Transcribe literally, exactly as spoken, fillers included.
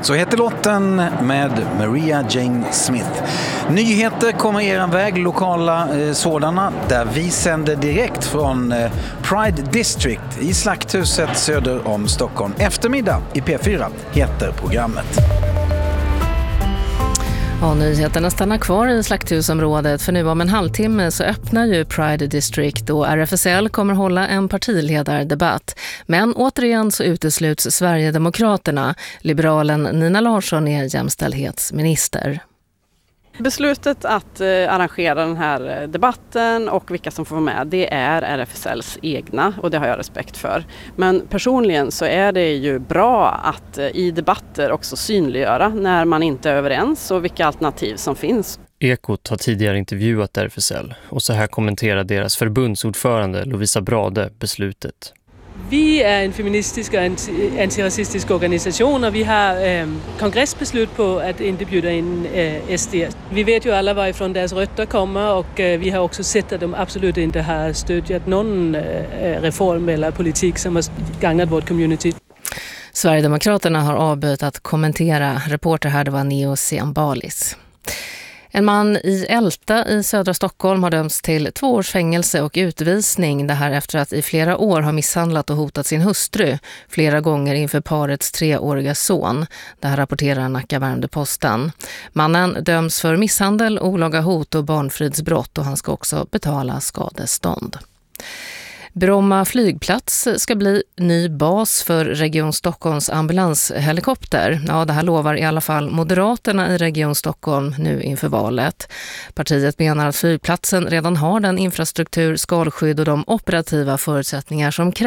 Så heter låten med Maria Jane Smith. Nyheter kommer er väg, lokala eh, sådana, där vi sänder direkt från eh, Pride District i Slakthuset söder om Stockholm. Eftermiddag i P fyra heter programmet. Ja, nyheterna stannar kvar i Slakthusområdet, för nu om en halvtimme så öppnar ju Pride District och R F S L kommer hålla en partiledardebatt. Men återigen så utesluts Sverigedemokraterna. Liberalen Nina Larsson är jämställdhetsminister. Beslutet att eh, arrangera den här debatten och vilka som får vara med, det är R F S L:s egna och det har jag respekt för. Men personligen så är det ju bra att eh, i debatter också synliggöra när man inte är överens och vilka alternativ som finns. Ekot har tidigare intervjuat R F S L och så här kommenterar deras förbundsordförande Lovisa Brade beslutet. Vi är en feministisk och antirasistisk organisation och vi har eh, kongressbeslut på att inte bjuda in eh, S D. Vi vet ju alla varifrån deras rötter kommer och eh, vi har också sett att de absolut inte har stödjat någon eh, reform eller politik som har gagnat vårt community. Sverigedemokraterna har avböjt att kommentera. Reporter här, det var Neo Siambalis. En man i Älta i södra Stockholm har dömts till två års fängelse och utvisning. Det här efter att i flera år har misshandlat och hotat sin hustru flera gånger inför parets treåriga son. Det här rapporterar Nacka Värmdö-Posten. Mannen döms för misshandel, olaga hot och barnfridsbrott och han ska också betala skadestånd. Bromma flygplats ska bli ny bas för Region Stockholms ambulanshelikopter. Ja, det här lovar i alla fall Moderaterna i Region Stockholm nu inför valet. Partiet menar att flygplatsen redan har den infrastruktur, skalskydd och de operativa förutsättningar som krävs